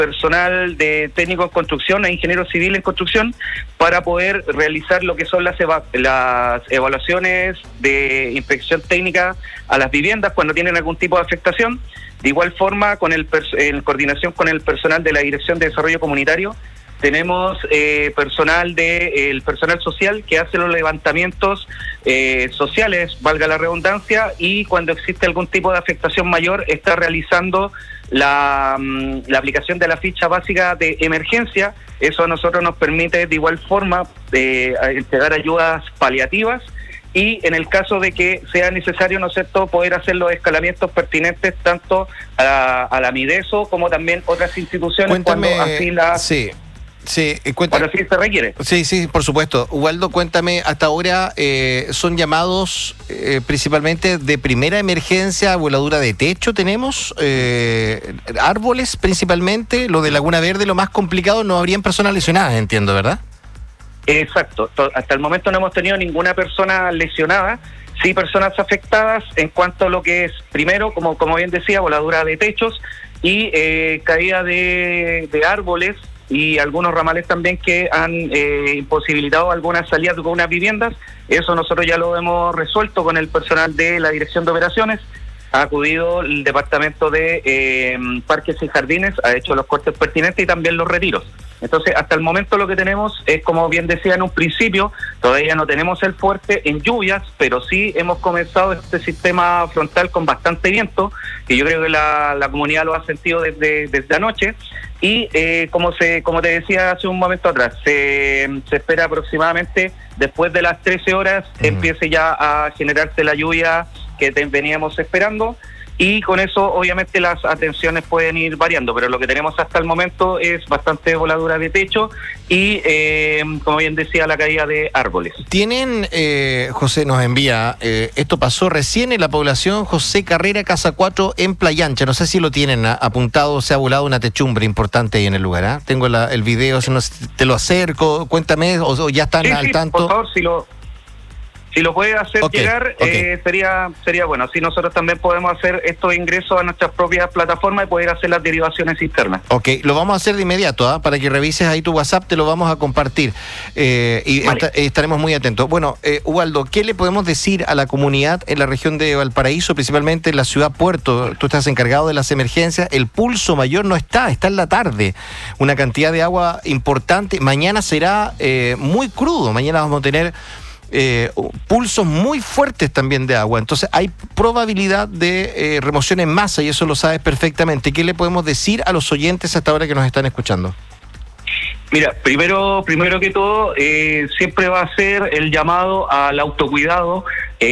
personal de técnico en construcción e ingeniero civil en construcción para poder realizar lo que son las evaluaciones de inspección técnica a las viviendas cuando tienen algún tipo de afectación. De igual forma, en coordinación con el personal de la Dirección de Desarrollo Comunitario, tenemos personal el personal social que hace los levantamientos sociales, valga la redundancia, y cuando existe algún tipo de afectación mayor está realizando la aplicación de la ficha básica de emergencia. Eso a nosotros nos permite de igual forma entregar ayudas paliativas y en el caso de que sea necesario, ¿no es cierto?, poder hacer los escalamientos pertinentes tanto a la Mideso como también otras instituciones. Cuéntame, cuando así la... Sí, cuéntame. Ahora sí se requiere. Sí, por supuesto. Ubaldo, cuéntame, hasta ahora son llamados principalmente de primera emergencia, voladura de techo tenemos, árboles principalmente, lo de Laguna Verde, lo más complicado, no habrían personas lesionadas, entiendo, ¿verdad? Exacto. Hasta el momento no hemos tenido ninguna persona lesionada, sí personas afectadas en cuanto a lo que es, primero, como bien decía, voladura de techos y caída de árboles, y algunos ramales también que han imposibilitado algunas salidas de algunas viviendas. Eso nosotros ya lo hemos resuelto con el personal de la Dirección de Operaciones. Ha acudido el Departamento de Parques y Jardines, ha hecho los cortes pertinentes y también los retiros. Entonces, hasta el momento lo que tenemos es, como bien decía en un principio, todavía no tenemos el fuerte en lluvias, pero sí hemos comenzado este sistema frontal con bastante viento, que yo creo que la comunidad lo ha sentido desde anoche. Y como te decía hace un momento atrás, se espera aproximadamente después de las 13 horas empiece ya a generarse la lluvia que veníamos esperando, y con eso obviamente las atenciones pueden ir variando, pero lo que tenemos hasta el momento es bastante voladura de techo y, como bien decía, la caída de árboles. Tienen, José nos envía, esto pasó recién en la población José Carrera, Casa 4, en Playa Ancha. No sé si lo tienen apuntado, se ha volado una techumbre importante ahí en el lugar, ¿eh? Tengo el video, si no, te lo acerco, cuéntame, o ya están al tanto. Por favor, si lo puede hacer llegar, sería bueno. Así nosotros también podemos hacer estos ingresos a nuestras propias plataformas y poder hacer las derivaciones internas. Ok, lo vamos a hacer de inmediato, para que revises ahí tu WhatsApp, te lo vamos a compartir y vale. Estaremos muy atentos. Bueno, Ubaldo, ¿qué le podemos decir a la comunidad en la región de Valparaíso, principalmente en la ciudad Puerto? Tú estás encargado de las emergencias, el pulso mayor no está en la tarde, una cantidad de agua importante. Mañana será muy crudo, mañana vamos a tener pulsos muy fuertes también de agua, entonces hay probabilidad de remoción en masa y eso lo sabes perfectamente. ¿Qué le podemos decir a los oyentes hasta ahora que nos están escuchando? Mira, primero que todo, siempre va a ser el llamado al autocuidado,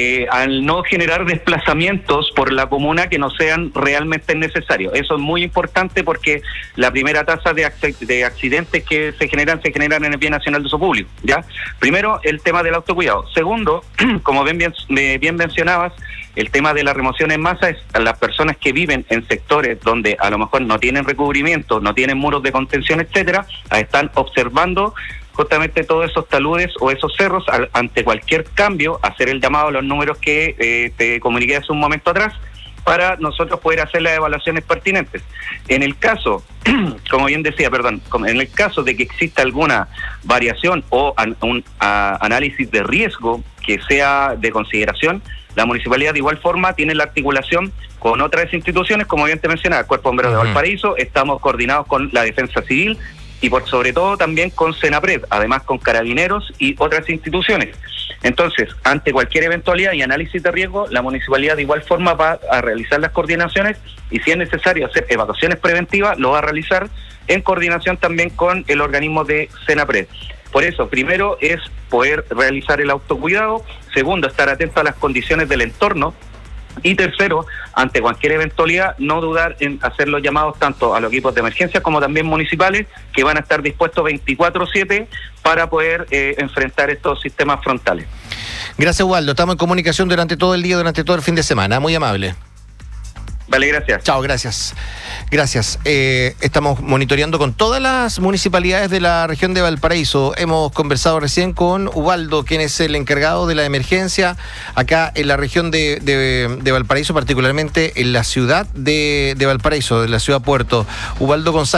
al no generar desplazamientos por la comuna que no sean realmente necesarios. Eso es muy importante porque la primera tasa de accidentes que se generan en el Bien Nacional de Uso Público, ¿ya? Primero, el tema del autocuidado. Segundo, como bien mencionabas, el tema de la remoción en masa es a las personas que viven en sectores donde a lo mejor no tienen recubrimiento, no tienen muros de contención, etcétera, están observando justamente todos esos taludes o esos cerros. Ante cualquier cambio, hacer el llamado a los números que te comuniqué hace un momento atrás para nosotros poder hacer las evaluaciones pertinentes. En el caso, como bien decía, en el caso de que exista alguna variación o un análisis de riesgo que sea de consideración, la municipalidad de igual forma tiene la articulación con otras instituciones, como bien te mencionaba, el Cuerpo Bombero de Valparaíso, estamos coordinados con la Defensa Civil y por sobre todo también con Senapred, además con Carabineros y otras instituciones. Entonces, ante cualquier eventualidad y análisis de riesgo, la municipalidad de igual forma va a realizar las coordinaciones y si es necesario hacer evacuaciones preventivas, lo va a realizar en coordinación también con el organismo de Senapred. Por eso, primero es poder realizar el autocuidado, segundo, estar atento a las condiciones del entorno, y tercero, ante cualquier eventualidad, no dudar en hacer los llamados tanto a los equipos de emergencia como también municipales, que van a estar dispuestos 24/7 para poder enfrentar estos sistemas frontales. Gracias, Ubaldo. Estamos en comunicación durante todo el día, durante todo el fin de semana. Muy amable. Vale, gracias. Chao, gracias. Gracias. Estamos monitoreando con todas las municipalidades de la región de Valparaíso. Hemos conversado recién con Ubaldo, quien es el encargado de la emergencia acá en la región de Valparaíso, particularmente en la ciudad de Valparaíso, de la ciudad Puerto. Ubaldo González.